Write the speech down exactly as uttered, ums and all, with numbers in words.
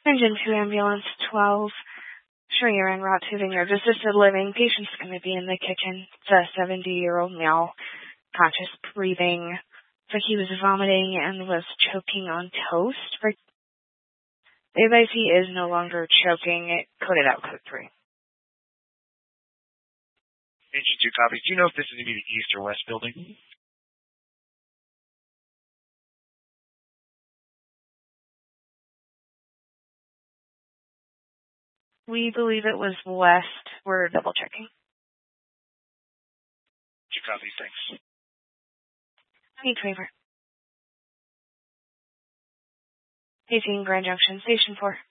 Engine two ambulance twelve. Showing you en route to Vineyards Assisted Living. Patient's going to be in the kitchen. It's a seventy-year-old male, conscious breathing. So he was vomiting and was choking on toast. They advise he is no longer choking. It coded out code three. Engine two copies. Do you know if this is going to be the east or west building? We believe it was west. We're double checking. Two copies, thanks. Need waiver. eighteen Grand Junction, Station four.